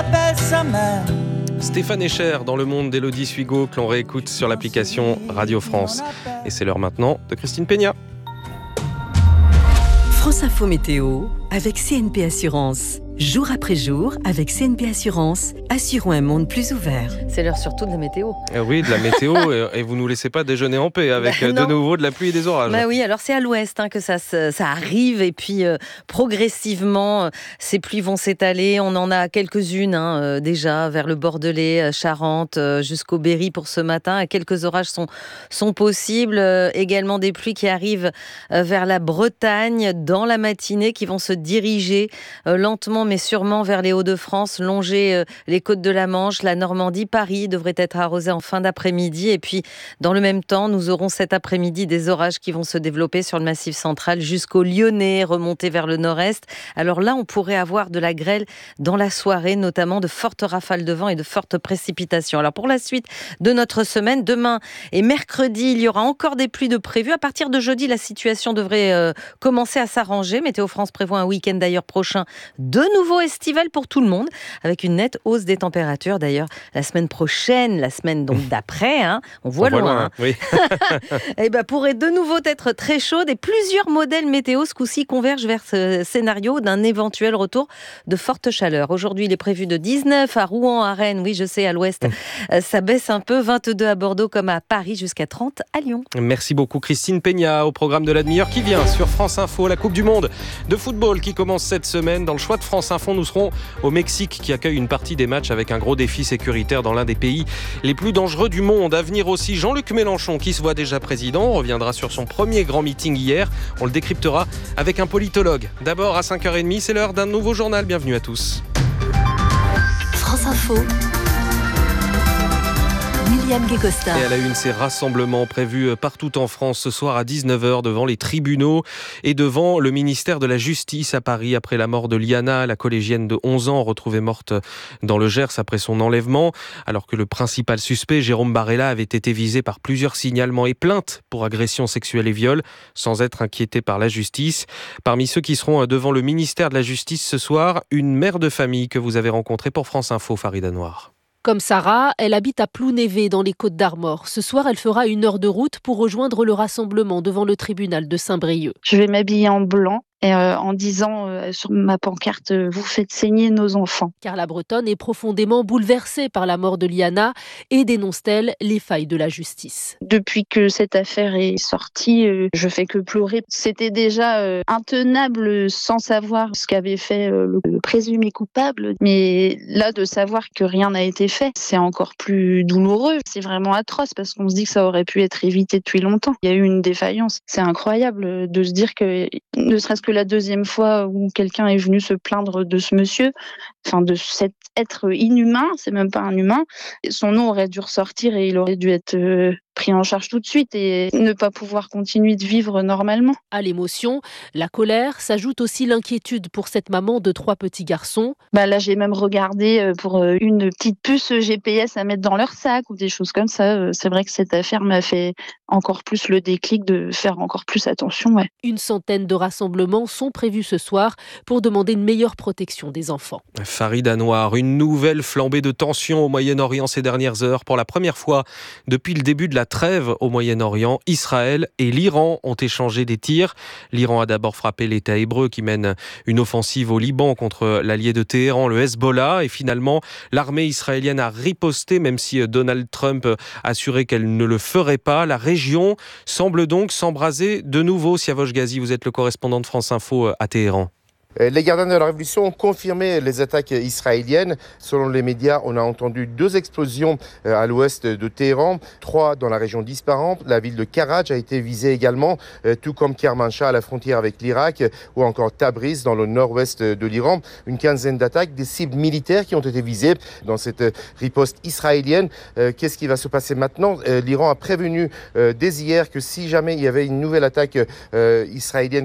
Stéphane Escher dans Le Monde d'Élodie Suigo que l'on réécoute sur l'application Radio France. Et c'est l'heure maintenant de Christine Peña. France Info Météo avec CNP Assurance. Jour après jour, avec CNP Assurance, assurons un monde plus ouvert. C'est l'heure surtout de la météo. Oui, de la météo, et vous ne nous laissez pas déjeuner en paix avec de nouveau de la pluie et des orages. Bah oui, alors c'est à l'ouest que ça arrive, et puis progressivement, ces pluies vont s'étaler. On en a quelques-unes déjà vers le Bordelais, Charente, jusqu'au Berry pour ce matin. Quelques orages sont possibles. Également des pluies qui arrivent vers la Bretagne dans la matinée, qui vont se diriger lentement mais sûrement vers les Hauts-de-France, longer les côtes de la Manche, la Normandie. Paris devrait être arrosé en fin d'après-midi. Et puis, dans le même temps, nous aurons cet après-midi des orages qui vont se développer sur le Massif central jusqu'au Lyonnais, remonter vers le nord-est. Alors là, on pourrait avoir de la grêle dans la soirée, notamment de fortes rafales de vent et de fortes précipitations. Alors pour la suite de notre semaine, demain et mercredi, il y aura encore des pluies de prévues. À partir de jeudi, la situation devrait commencer à s'arranger. Météo France prévoit un week-end d'ailleurs prochain de nouveau estival pour tout le monde, avec une nette hausse des températures. D'ailleurs, la semaine prochaine, la semaine donc d'après, on voit loin. Oui. Et pourrait de nouveau être très chaude, et plusieurs modèles météo ce coup-ci convergent vers ce scénario d'un éventuel retour de forte chaleur. Aujourd'hui, il est prévu de 19 à Rouen, à Rennes, oui je sais, à l'ouest, ça baisse un peu, 22 à Bordeaux comme à Paris, jusqu'à 30 à Lyon. Merci beaucoup Christine Peña. Au programme de la demi-heure qui vient sur France Info, la Coupe du Monde de football qui commence cette semaine. Dans le choix de France Info, nous serons au Mexique qui accueille une partie des matchs avec un gros défi sécuritaire dans l'un des pays les plus dangereux du monde. À venir aussi Jean-Luc Mélenchon qui se voit déjà président. On reviendra sur son premier grand meeting hier. On le décryptera avec un politologue. D'abord à 5h30, c'est l'heure d'un nouveau journal. Bienvenue à tous. France Info. William Guécosta. Et à la une, ces rassemblements prévus partout en France ce soir à 19h devant les tribunaux et devant le ministère de la Justice à Paris après la mort de Liana, la collégienne de 11 ans retrouvée morte dans le Gers après son enlèvement, alors que le principal suspect, Jérôme Barella, avait été visé par plusieurs signalements et plaintes pour agression sexuelle et viol, sans être inquiété par la justice. Parmi ceux qui seront devant le ministère de la Justice ce soir, une mère de famille que vous avez rencontrée pour France Info, Farida Noir. Comme Sarah, elle habite à Plounévé dans les Côtes-d'Armor. Ce soir, elle fera 1 heure de route pour rejoindre le rassemblement devant le tribunal de Saint-Brieuc. Je vais m'habiller en blanc et en disant sur ma pancarte « Vous faites saigner nos enfants ». Car la Bretonne est profondément bouleversée par la mort de Liana et dénonce-t-elle les failles de la justice. Depuis que cette affaire est sortie, je fais que pleurer. C'était déjà intenable sans savoir ce qu'avait fait le présumé coupable. Mais là, de savoir que rien n'a été fait, c'est encore plus douloureux. C'est vraiment atroce parce qu'on se dit que ça aurait pu être évité depuis longtemps. Il y a eu une défaillance. C'est incroyable de se dire que, ne serait-ce que la deuxième fois où quelqu'un est venu se plaindre de ce monsieur, enfin de cet être inhumain, c'est même pas un humain, son nom aurait dû ressortir et il aurait dû être pris en charge tout de suite et ne pas pouvoir continuer de vivre normalement. À l'émotion, la colère s'ajoute aussi l'inquiétude pour cette maman de 3 petits garçons. Là, j'ai même regardé pour une petite puce GPS à mettre dans leur sac ou des choses comme ça. C'est vrai que cette affaire m'a fait encore plus le déclic de faire encore plus attention. Ouais. 100 de rassemblements sont prévus ce soir pour demander une meilleure protection des enfants. Farida Noir, une nouvelle flambée de tension au Moyen-Orient ces dernières heures. Pour la première fois depuis le début de la trêve au Moyen-Orient, Israël et l'Iran ont échangé des tirs. L'Iran a d'abord frappé l'État hébreu qui mène une offensive au Liban contre l'allié de Téhéran, le Hezbollah. Et finalement, l'armée israélienne a riposté, même si Donald Trump assurait qu'elle ne le ferait pas. La région semble donc s'embraser de nouveau. Siavosh Ghazi, vous êtes le correspondant de France Info à Téhéran. Les gardiens de la révolution ont confirmé les attaques israéliennes. Selon les médias, on a entendu 2 explosions à l'ouest de Téhéran, 3 dans la région d'Ispahan. La ville de Karaj a été visée également, tout comme Kermanshah à la frontière avec l'Irak, ou encore Tabriz dans le nord-ouest de l'Iran. Une quinzaine d'attaques, des cibles militaires qui ont été visées dans cette riposte israélienne. Qu'est-ce qui va se passer maintenant ? L'Iran a prévenu dès hier que si jamais il y avait une nouvelle attaque israélienne